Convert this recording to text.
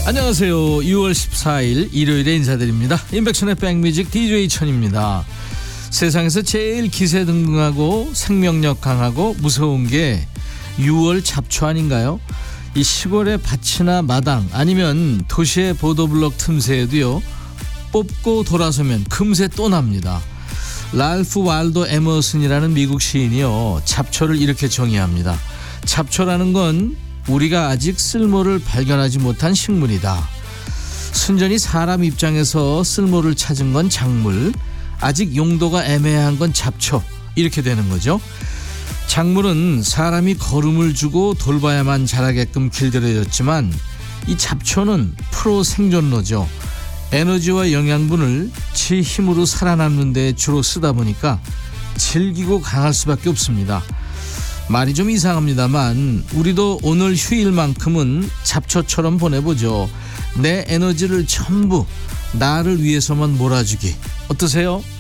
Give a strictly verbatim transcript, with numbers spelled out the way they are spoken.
안녕하세요. 유월 십사일 일요일에 인사드립니다. 임백천의 백뮤직 디제이 천입니다. 세상에서 제일 기세등등하고 생명력 강하고 무서운 게 유월 잡초 아닌가요? 이 시골의 밭이나 마당 아니면 도시의 보도블록 틈새에도요, 뽑고 돌아서면 금세 또 납니다. 랄프 waldo 에머슨이라는 미국 시인이요, 잡초를 이렇게 정의합니다. 잡초라는 건 우리가 아직 쓸모를 발견하지 못한 식물이다. 순전히 사람 입장에서 쓸모를 찾은 건 작물, 아직 용도가 애매한 건 잡초, 이렇게 되는 거죠. 작물은 사람이 거름을 주고 돌봐야만 자라게끔 길들여졌지만 이 잡초는 프로 생존러죠. 에너지와 영양분을 지 힘으로 살아남는 데 주로 쓰다 보니까 질기고 강할 수밖에 없습니다. 말이 좀 이상합니다만 우리도 오늘 휴일만큼은 잡초처럼 보내보죠. 내 에너지를 전부 나를 위해서만 몰아주기. 어떠세요?